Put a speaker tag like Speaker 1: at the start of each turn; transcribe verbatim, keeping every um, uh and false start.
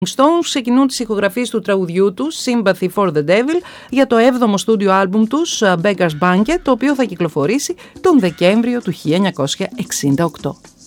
Speaker 1: Stones ξεκινούν τις ηχογραφίες του τραγουδιού τους Sympathy for the Devil για το έβδομο στούντιο άλμπουμ τους Beggar's Banquet, το οποίο θα κυκλοφορήσει τον Δεκέμβριο του χίλια εννιακόσια εξήντα οκτώ.